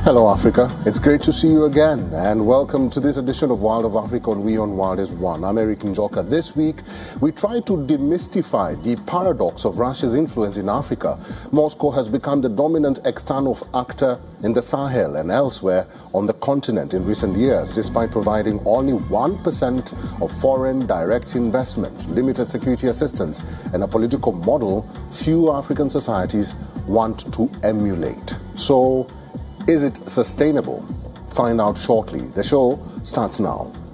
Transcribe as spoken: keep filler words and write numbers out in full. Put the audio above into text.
Hello Africa, it's great to see you again and welcome to this edition of Wild of Africa on We on Wild is One. I'm Eric Njoka. This week we try to demystify the paradox of Russia's influence in Africa. Moscow has become the dominant external actor in the Sahel and elsewhere on the continent in recent years, despite providing only one percent of foreign direct investment, limited security assistance and a political model few African societies want to emulate. So, is it sustainable? Find out shortly. The show starts now.